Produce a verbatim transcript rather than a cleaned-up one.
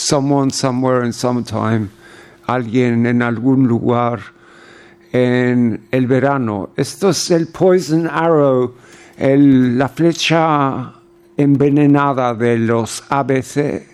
someone somewhere in sometime, alguien en algún lugar en el verano. Esto es el poison arrow, el, la flecha envenenada de los A B C.